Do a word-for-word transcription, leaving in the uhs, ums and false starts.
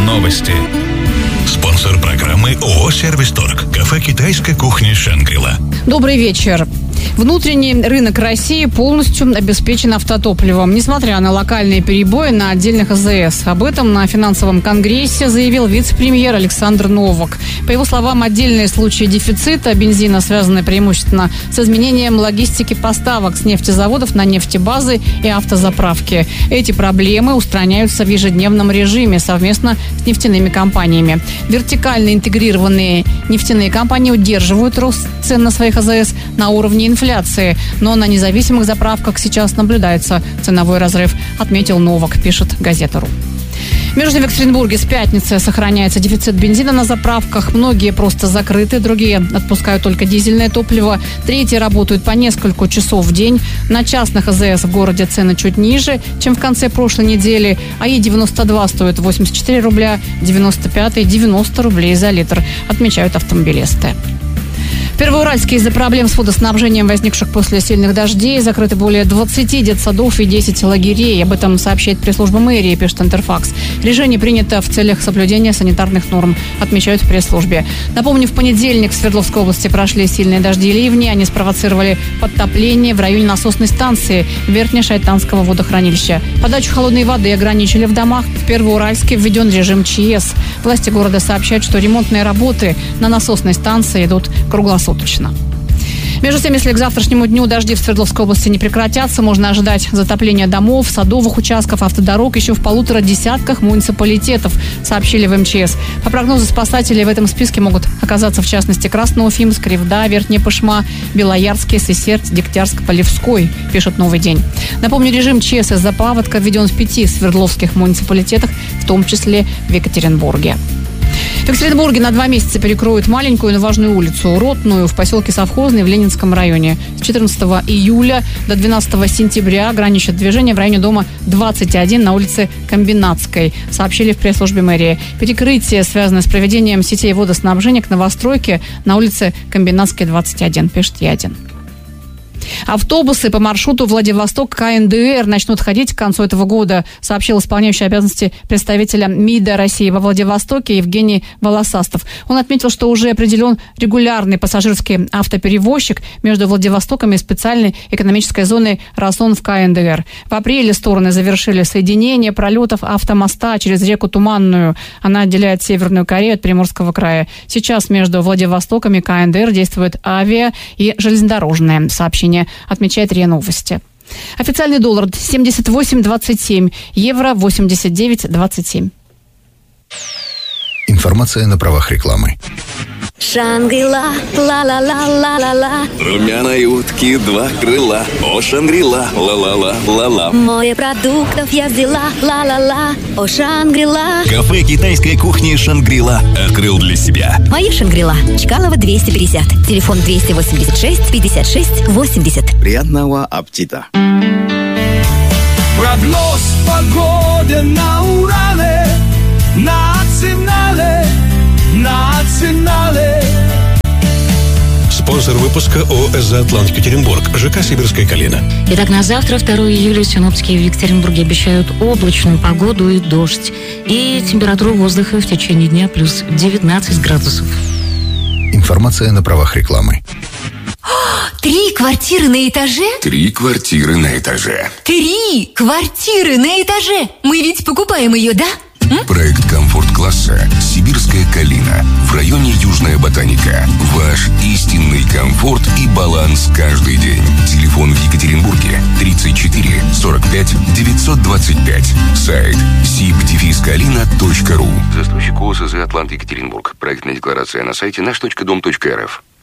Новости. Спонсор программы ООО «Сервис-Торг». Кафе китайской кухни «Шангрила». Добрый вечер. Внутренний рынок России полностью обеспечен автотопливом, несмотря на локальные перебои на отдельных АЗС. Об этом на финансовом конгрессе заявил вице-премьер Александр Новак. По его словам, отдельные случаи дефицита бензина связаны преимущественно с изменением логистики поставок с нефтезаводов на нефтебазы и автозаправки. Эти проблемы устраняются в ежедневном режиме совместно с нефтяными компаниями. Вертикально интегрированные нефтяные компании удерживают рост цен на своих АЗС на уровне инфляции, но на независимых заправках сейчас наблюдается ценовой разрыв, отметил Новак, пишет газета.ру. Между тем, в Екатеринбурге с пятницы сохраняется дефицит бензина на заправках. Многие просто закрыты, другие отпускают только дизельное топливо. Третьи работают по несколько часов в день. На частных АЗС в городе цены чуть ниже, чем в конце прошлой недели. АИ девяносто два стоит восемьдесят четыре рубля, девяносто пять девяносто рублей за литр, отмечают автомобилисты. В Первоуральске из-за проблем с водоснабжением, возникших после сильных дождей, закрыты более двадцати детсадов и десяти лагерей. Об этом сообщает пресс-служба мэрии, пишет Интерфакс. Решение принято в целях соблюдения санитарных норм, отмечают в пресс-службе. Напомню, в понедельник в Свердловской области прошли сильные дожди и ливни. Они спровоцировали подтопление в районе насосной станции Верхнешайтанского водохранилища. Подачу холодной воды ограничили в домах. В Первоуральске введен режим ЧС. Власти города сообщают, что ремонтные работы на насосной станции идут круглосуточно. Между тем, если к завтрашнему дню дожди в Свердловской области не прекратятся, можно ожидать затопления домов, садовых участков, автодорог еще в полутора десятках муниципалитетов, сообщили в МЧС. По прогнозу спасателей, в этом списке могут оказаться, в частности, Красноуфимск, Ревда, Верхняя Пышма, Белоярский, Сысерть, Дегтярск, Полевской, пишет «Новый день». Напомню, режим ЧС из-за паводка введен в пяти свердловских муниципалитетах, в том числе в Екатеринбурге. В Екатеринбурге на два месяца перекроют маленькую, но важную улицу Ротную в поселке Совхозный в Ленинском районе. С четырнадцатого июля до двенадцатого сентября ограничат движение в районе дома двадцать один на улице Комбинатской, сообщили в пресс-службе мэрии. Перекрытие связано с проведением сетей водоснабжения к новостройке на улице Комбинатской, двадцать один, пишет Ядин. Автобусы по маршруту Владивосток-КНДР начнут ходить к концу этого года, сообщил исполняющий обязанности представителя МИДа России во Владивостоке Евгений Волосастов. Он отметил, что уже определен регулярный пассажирский автоперевозчик между Владивостоком и специальной экономической зоной Росон в КНДР. В апреле стороны завершили соединение пролетов автомоста через реку Туманную. Она отделяет Северную Корею от Приморского края. Сейчас между Владивостоком и КНДР действует авиа и железнодорожное сообщение, отмечает РИА Новости. Официальный доллар семьдесят восемь двадцать семь, евро восемьдесят девять двадцать семь. Информация на правах рекламы. Шангрила, ла-ла-ла-ла-ла-ла. Румяной утки два крыла. О, Шангрила, ла-ла-ла-ла-ла. Море продуктов я взяла, ла-ла-ла. О, Шангрила. Кафе китайской кухни «Шангрила» открыл для себя. Моя Шангрила. Чкалова двести пятьдесят. Телефон двести восемьдесят шесть пятьдесят шесть восемьдесят. Приятного аппетита. Прогноз погоды на Урале. Национале. Национале. Спонсор выпуска ООО «ЭСЗА Атлант Екатеринбург», ЖК «Сибирская калина». Итак, на завтра, второго июля, синоптики в Екатеринбурге обещают облачную погоду и дождь. И температура воздуха в течение дня плюс девятнадцать градусов. Информация на правах рекламы. Три квартиры на этаже? Три квартиры на этаже. Три квартиры на этаже! Мы ведь покупаем ее, да? Проект комфорт-класса «Сибирская калина» в районе Южная Ботаника. Ваш истинный комфорт и баланс каждый день. Телефон в Екатеринбурге тридцать четыре сорок пять девятьсот двадцать пять. Сайт сиб дефис калина точка ру. Застройщик ООО «ЭСЗА Атлант Екатеринбург». Проектная декларация на сайте наш точка дом точка эр эф.